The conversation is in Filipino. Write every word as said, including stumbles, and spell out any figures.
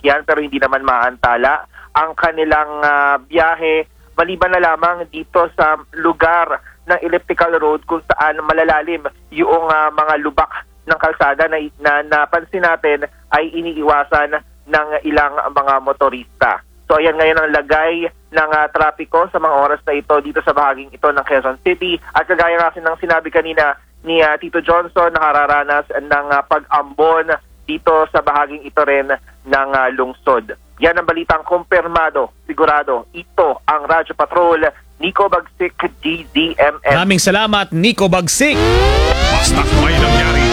sasakyan pero hindi naman maantala ang kanilang uh, biyahe, maliban na lamang dito sa lugar ng elliptical road kung saan malalalim yung uh, mga lubak ng kalsada na, na napansin natin ay iniiwasan ng ilang mga motorista. So ayan ngayon ang lagay ng uh, trapiko sa mga oras na ito dito sa bahaging ito ng Quezon City. At kagaya kasi ng sinabi kanina ni uh, Tito Johnson, nakararanas ng uh, pag-ambon dito sa bahaging ito rin ng uh, lungsod. Yan ang balitang kumpirmado, sigurado. Ito ang Radyo Patrol, Nico Bagsik, D D M M. Maraming salamat, Nico Bagsik. Basta't may nangyari